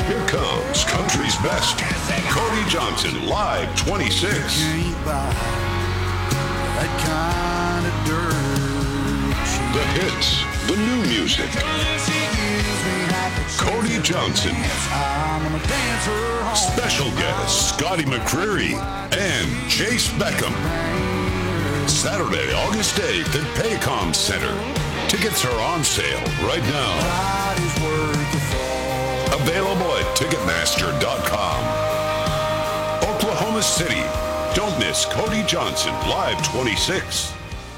Here comes country's best, Cody Johnson, Live 26. The hits, the new music. Cody Johnson. Special guests, Scotty McCreery and Chase Beckham. Saturday, August 8th at Paycom Center. Tickets are on sale right now. Available at Ticketmaster.com. Oklahoma City. Don't miss Cody Johnson, Live 26.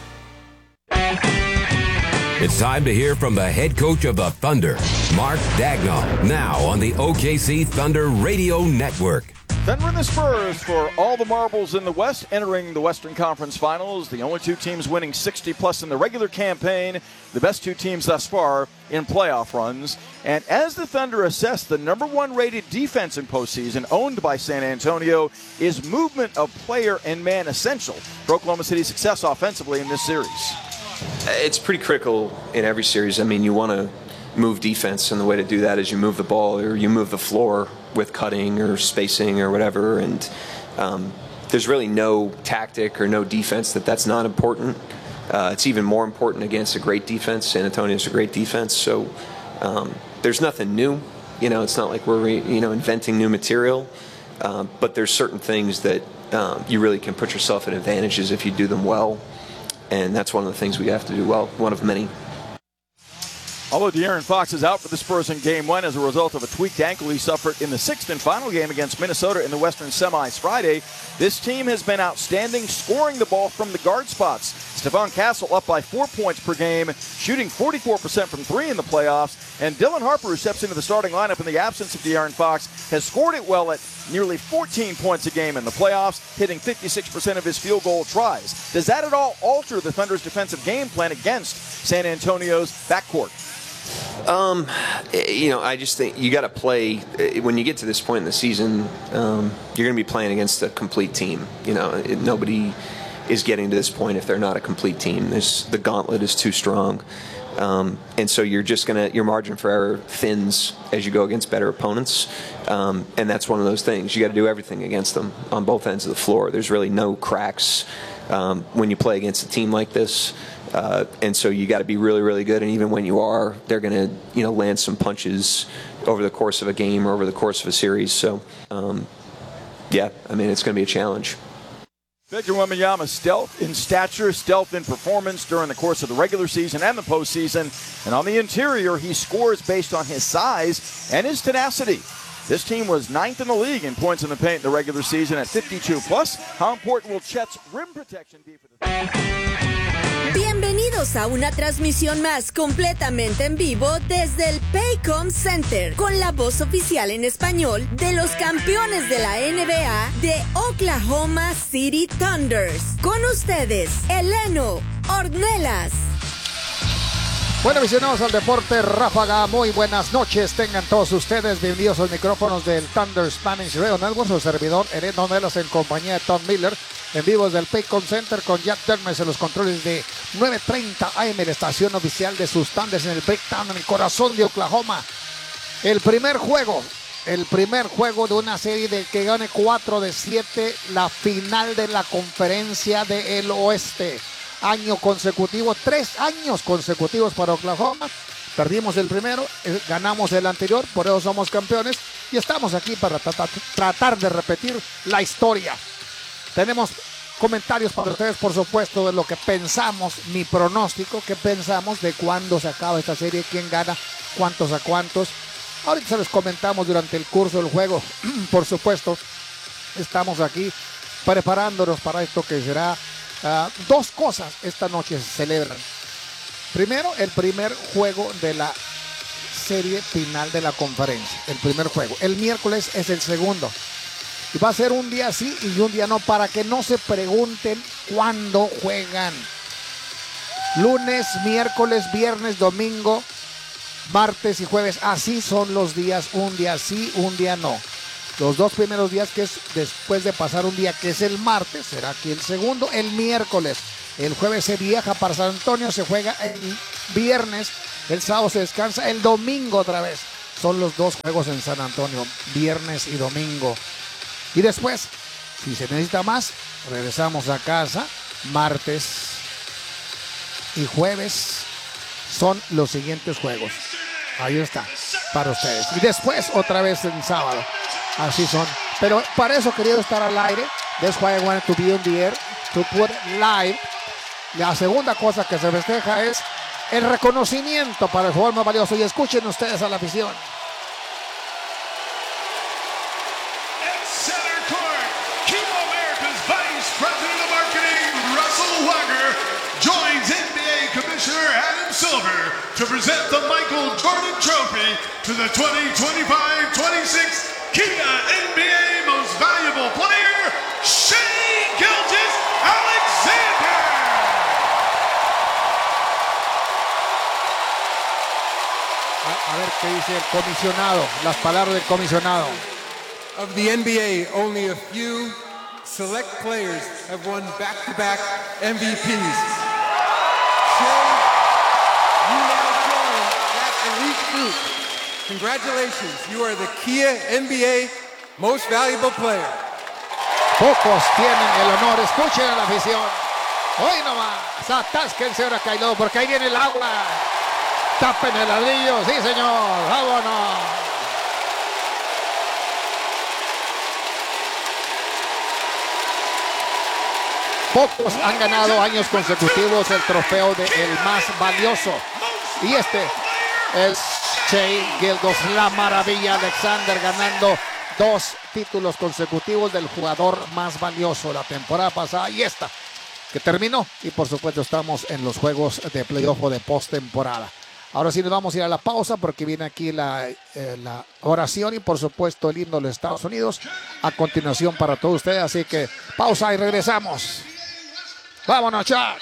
It's time to hear from the head coach of the Thunder, Mark Daigneault, now on the OKC Thunder Radio Network. Thunder and the Spurs for all the marbles in the West entering the Western Conference Finals. The only two teams winning 60-plus in the regular campaign. The best two teams thus far in playoff runs. And as the Thunder assess the number one rated defense in postseason, owned by San Antonio, is movement of player and man essential for Oklahoma City's success offensively in this series? It's pretty critical in every series. I mean, you want to move defense, and the way to do that is you move the ball or you move the floor with cutting or spacing or whatever. And there's really no tactic or no defense that's not important. It's even more important against a great defense. San Antonio's a great defense, so there's nothing new. It's not like we're inventing new material, but there's certain things that you really can put yourself at advantages if you do them well. And that's one of the things we have to do well, one of many. Although De'Aaron Fox is out for the Spurs in Game 1 as a result of a tweaked ankle he suffered in the sixth and final game against Minnesota in the Western Semis Friday, this team has been outstanding scoring the ball from the guard spots. Stephon Castle up by 4 points per game, shooting 44% from three in the playoffs. And Dylan Harper, who steps into the starting lineup in the absence of De'Aaron Fox, has scored it well at nearly 14 points a game in the playoffs, hitting 56% of his field goal tries. Does that at all alter the Thunder's defensive game plan against San Antonio's backcourt? I just think you got to play when you get to this point in the season. You're going to be playing against a complete team. Nobody is getting to this point if they're not a complete team. The gauntlet is too strong, and so you're just your margin for error thins as you go against better opponents, and that's one of those things. You got to do everything against them on both ends of the floor. There's really no cracks when you play against a team like this. And so you got to be really, really good. And even when you are, they're going to, land some punches over the course of a game or over the course of a series. So, it's going to be a challenge. Victor Wembanyama, stealth in stature, stealth in performance during the course of the regular season and the postseason. And on the interior, he scores based on his size and his tenacity. This team was ninth in the league in points in the paint in the regular season at 52+. How important will Chet's rim protection be for the... Bienvenidos a una transmisión más completamente en vivo desde el Paycom Center, con la voz oficial en español de los campeones de la NBA de Oklahoma City Thunders. Con ustedes, Eleno Ornelas. Bueno, aficionados al deporte ráfaga, muy buenas noches. Tengan todos ustedes bienvenidos a los micrófonos del Thunder Spanish Radio Network. Su servidor, Eleno Ornelas, en compañía de Tom Miller. En vivo desde el Paycom Center con Jack Termes en los controles de 9:30 AM, la estación oficial de sus Thunders en el Breakdown, en el corazón de Oklahoma. El primer juego de una serie de que gane 4 de 7, la final de la conferencia del oeste. Año consecutivo, 3 años consecutivos para Oklahoma. Perdimos el primero, ganamos el anterior, por eso somos campeones. Y estamos aquí para tratar de repetir la historia. Tenemos comentarios para ustedes, por supuesto, de lo que pensamos, mi pronóstico, qué pensamos de cuándo se acaba esta serie, quién gana, cuántos a cuántos. Ahorita se los comentamos durante el curso del juego. Por supuesto, estamos aquí preparándonos para esto que será dos cosas esta noche se celebran. Primero, el primer juego de la serie final de la conferencia. El primer juego. El miércoles es el segundo. Y va a ser un día sí y un día no, para que no se pregunten cuándo juegan. Lunes, miércoles, viernes, domingo, martes y jueves. Así son los días, un día sí, un día no. Los dos primeros días, que es después de pasar un día, que es el martes, será aquí el segundo, el miércoles. El jueves se viaja para San Antonio, se juega el viernes, el sábado se descansa, el domingo otra vez. son los 2 juegos en San Antonio, viernes y domingo. Y después, si se necesita más, regresamos a casa martes y jueves. Son los siguientes juegos. Ahí está, para ustedes. Y después otra vez el sábado. Así son. Pero para eso quería estar al aire. That's why I wanted to be on the air, to put live. La segunda cosa que se festeja es el reconocimiento para el jugador más valioso. Y escuchen ustedes a la afición. Center court, Chemo America's Vice President of Marketing, Russell Wager, joins NBA Commissioner Adam Silver to present the Michael Jordan Trophy to the 2025-26 Kia NBA Most Valuable Player, Shai Gilgeous-Alexander. A ver qué dice el comisionado, las palabras del comisionado. Of the NBA, only a few select players have won back-to-back MVPs. Shai, you now join that elite group. Congratulations, you are the Kia NBA Most Valuable Player. Pocos tienen el honor, escuchen a la afición. Hoy nomás, atásquense ahora, Cailó, porque ahí viene el agua. Tapen el ladrillo, sí señor, vámonos. Pocos han ganado años consecutivos el trofeo de el más valioso. Y este es Shai Gilgeous, la maravilla Alexander, ganando 2 títulos consecutivos del jugador más valioso la temporada pasada y esta que terminó. Y por supuesto estamos en los juegos de playoff o de postemporada. Ahora sí nos vamos a ir a la pausa porque viene aquí la oración y por supuesto el himno de los Estados Unidos a continuación para todos ustedes. Así que pausa y regresamos. Vámonos, Chuck.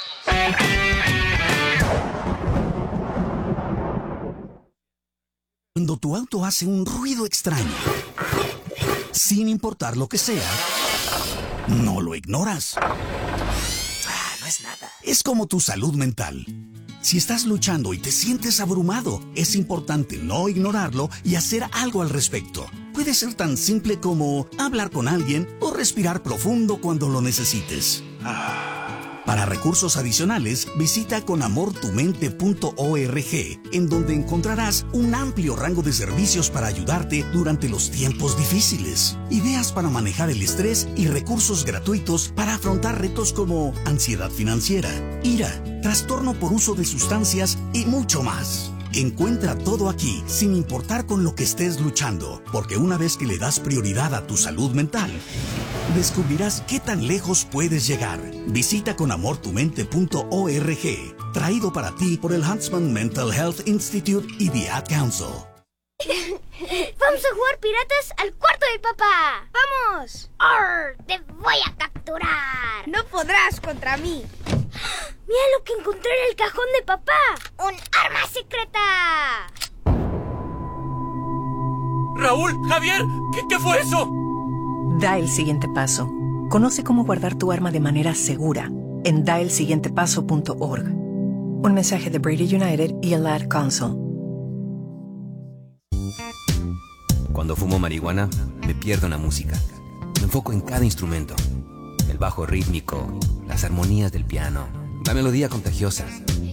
Cuando tu auto hace un ruido extraño, sin importar lo que sea, no lo ignoras. No es nada. Es como tu salud mental. Si estás luchando y te sientes abrumado, es importante no ignorarlo y hacer algo al respecto. Puede ser tan simple como hablar con alguien o respirar profundo cuando lo necesites. Para recursos adicionales, visita conamortumente.org, en donde encontrarás un amplio rango de servicios para ayudarte durante los tiempos difíciles, ideas para manejar el estrés y recursos gratuitos para afrontar retos como ansiedad financiera, ira, trastorno por uso de sustancias y mucho más. Encuentra todo aquí, sin importar con lo que estés luchando, porque una vez que le das prioridad a tu salud mental, descubrirás qué tan lejos puedes llegar. Visita conamortumente.org, traído para ti por el Huntsman Mental Health Institute y The Ad Council. Vamos a jugar piratas al cuarto de papá. ¡Vamos! ¡Arr! ¡Te voy a capturar! No podrás contra mí. ¡Mira lo que encontré en el cajón de papá! ¡Un arma secreta! ¡Raúl! ¡Javier! ¿Qué fue eso? Da el siguiente paso. Conoce cómo guardar tu arma de manera segura en daelsiguientepaso.org. Un mensaje de Brady United y el Ad Council. Cuando fumo marihuana, me pierdo en la música. Me enfoco en cada instrumento. El bajo rítmico, las armonías del piano, la melodía contagiosa.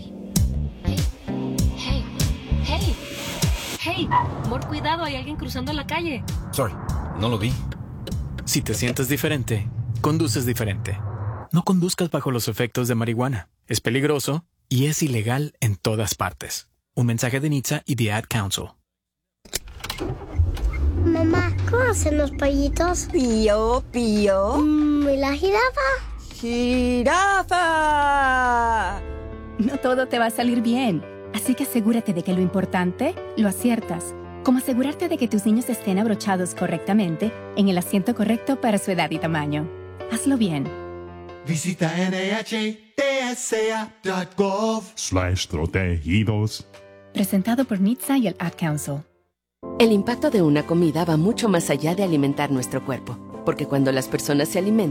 Hey, amor, cuidado, hay alguien cruzando la calle. Sorry, no lo vi. Si te sientes diferente, conduces diferente. No conduzcas bajo los efectos de marihuana. Es peligroso y es ilegal en todas partes. Un mensaje de NHTSA y The Ad Council. Mamá, ¿cómo hacen los pollitos? Pío, pío. ¿Y la jirafa? ¡Jirafa! No todo te va a salir bien, así que asegúrate de que lo importante lo aciertas, como asegurarte de que tus niños estén abrochados correctamente en el asiento correcto para su edad y tamaño. Hazlo bien. Visita NHTSA.gov/protegidos. Presentado por NHTSA y el Ad Council. El impacto de una comida va mucho más allá de alimentar nuestro cuerpo, porque cuando las personas se alimentan,